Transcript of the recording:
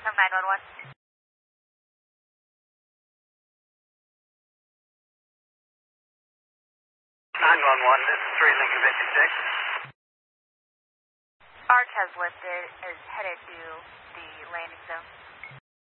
From 911. 911, this is 3 Lincoln 56. Arch has lifted, is headed to the landing zone.